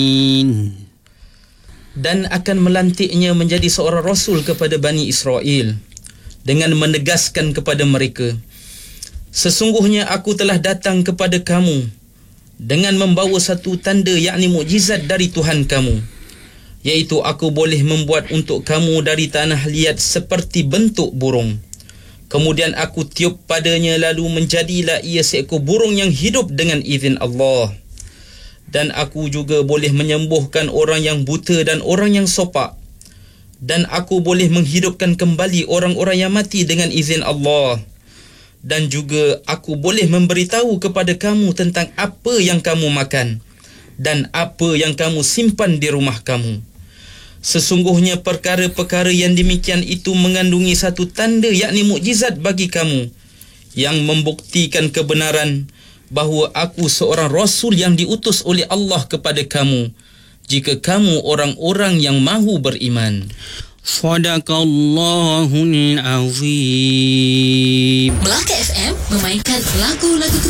Dan akan melantiknya menjadi seorang rasul kepada Bani Israel dengan menegaskan kepada mereka, sesungguhnya aku telah datang kepada kamu dengan membawa satu tanda, yakni mukjizat dari Tuhan kamu, iaitu aku boleh membuat untuk kamu dari tanah liat seperti bentuk burung. Kemudian aku tiup padanya, lalu menjadilah ia seekor burung yang hidup dengan izin Allah. Dan aku juga boleh menyembuhkan orang yang buta dan orang yang sopak. Dan aku boleh menghidupkan kembali orang-orang yang mati dengan izin Allah. Dan juga aku boleh memberitahu kepada kamu tentang apa yang kamu makan dan apa yang kamu simpan di rumah kamu. Sesungguhnya perkara-perkara yang demikian itu mengandungi satu tanda, yakni mukjizat bagi kamu, yang membuktikan kebenaran bahawa aku seorang rasul yang diutus oleh Allah kepada kamu, jika kamu orang-orang yang mahu beriman. Sadaqallahul azim. Melaka FM memainkan lagu-lagu